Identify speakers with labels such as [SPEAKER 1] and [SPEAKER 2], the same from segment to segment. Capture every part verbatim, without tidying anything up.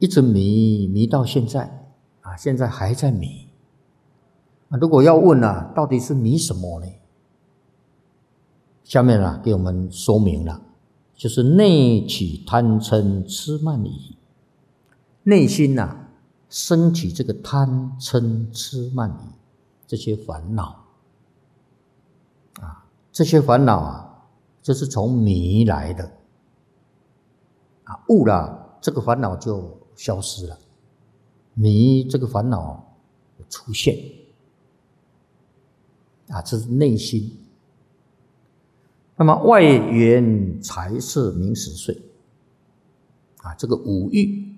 [SPEAKER 1] 一直迷迷到现在啊，现在还在迷。啊、如果要问啊，到底是迷什么呢？下面啊，给我们说明了，就是内起贪嗔痴慢疑，内心啊升起这个贪嗔痴慢疑这些烦恼啊，这些烦恼啊，就是从迷来的啊，悟了这个烦恼就消失了，迷这个烦恼出现啊，这是内心。那么外缘财色名食睡啊，这个五欲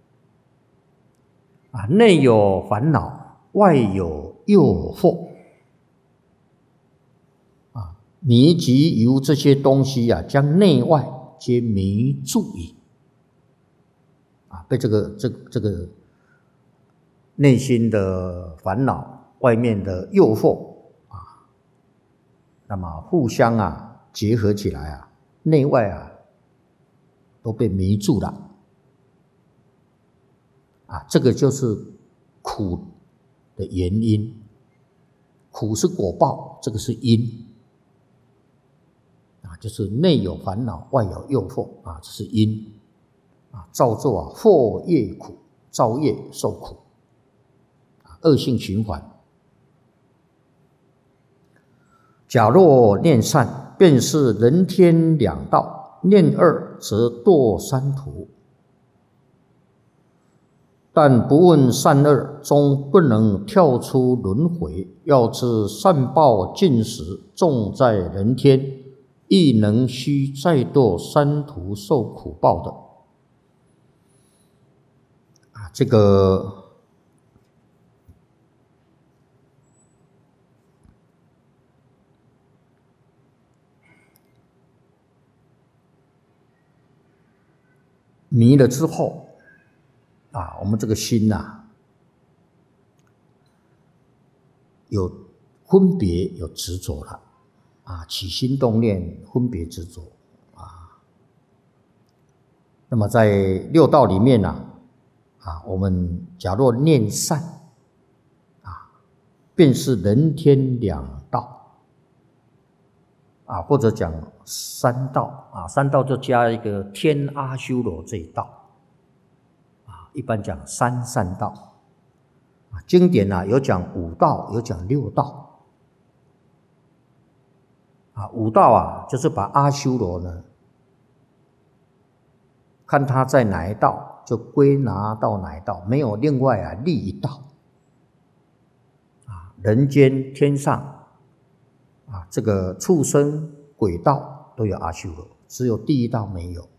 [SPEAKER 1] 啊，内有烦恼，外有诱惑啊，迷即由这些东西啊，将内外皆迷住矣啊，被这个这这个内心的烦恼，外面的诱惑啊，那么互相啊结合起来啊，内外啊都被迷住了啊，这个就是苦的原因。苦是果报，这个是因啊，就是内有烦恼，外有诱惑啊，这是因啊，造作啊惑业苦，造业受苦啊，恶性循环。假若念善，便是人天两道；念恶，则堕三途。但不问善恶，终不能跳出轮回。要知善报尽时，重在人天，亦能须再堕三途受苦报的。啊，这个迷了之后啊，我们这个心啊，有分别，有执着了啊，起心动念，分别执着啊。那么在六道里面呢，啊，我们假若念善啊，便是人天两道啊，或者讲三道啊，三道就加一个天阿修罗这一道。一般讲三善道，经典啊有讲五道，有讲六道。啊，五道啊，就是把阿修罗呢，看他在哪一道，就归纳到哪一道，没有另外啊立一道。啊，人间、天上啊，这个畜生、鬼道都有阿修罗，只有第一道没有。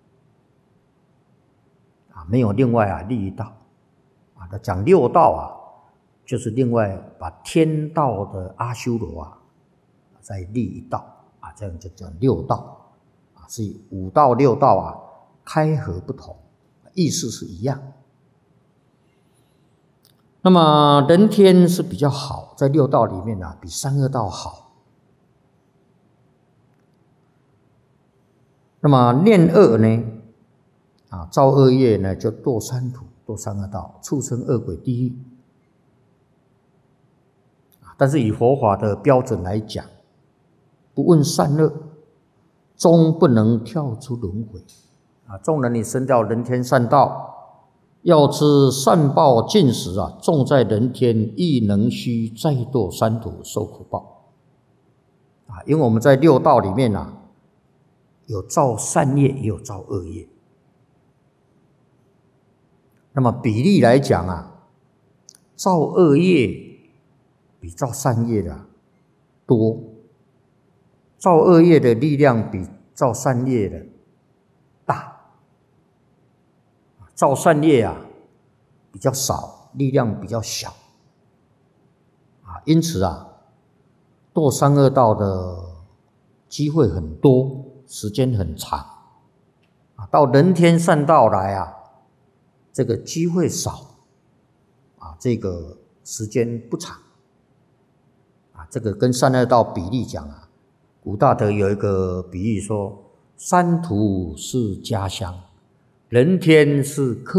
[SPEAKER 1] 没有另外啊立一道啊，他讲六道啊，就是另外把天道的阿修罗啊再立一道啊，这样就叫六道啊，是五道六道啊开合不同，意思是一样。那么人天是比较好，在六道里面啊比三恶道好。那么念恶呢？啊，造恶业呢，就堕三途，堕三恶道，畜生、恶鬼、地狱。但是以佛法的标准来讲，不问善恶，终不能跳出轮回。啊，纵然你升到人天善道，要知善报尽时啊，重在人天，亦能须再堕三途受苦报。啊，因为我们在六道里面啊，有造善业，也有造恶业。那么比例来讲啊，造恶业比造善业的多，造恶业的力量比造善业的大，造善业啊比较少，力量比较小啊，因此啊，堕三恶道的机会很多，时间很长啊，到人天善道来啊，这个机会少啊，这个时间不长啊，这个跟善恶道比例讲啊，古大德有一个比喻说，三途是家乡，人天是客